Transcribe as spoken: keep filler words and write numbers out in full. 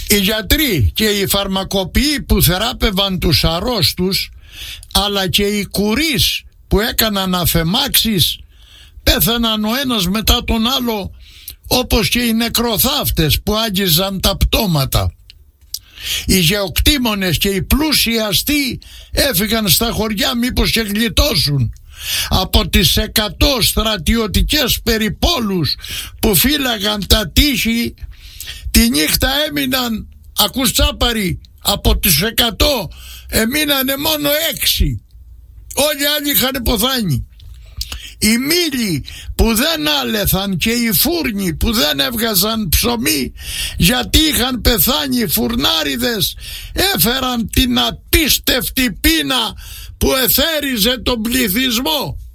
Οι γιατροί και οι φαρμακοποιοί που θεράπευαν τους αρρώστους, αλλά και οι κουρείς που έκαναν αφαιμάξεις, πέθαναν ο ένας μετά τον άλλο, όπως και οι νεκροθάφτες που άγγιζαν τα πτώματα. Οι γεωκτήμονες και οι πλούσιοι αστεί έφυγαν στα χωριά μήπως και γλιτώσουν από τις εκατό στρατιωτικές περιπόλους που φύλαγαν τα τείχη. Τη νύχτα έμειναν, ακούς τσάπαροι, από τις εκατό έμεινανε μόνο έξι. Όλοι οι άλλοι είχαν ποθάνει. Οι μήλοι που δεν άλεθαν και οι φούρνοι που δεν έβγαζαν ψωμί γιατί είχαν πεθάνει οι φουρνάριδες, έφεραν την απίστευτη πείνα που εθέριζε τον πληθυσμό.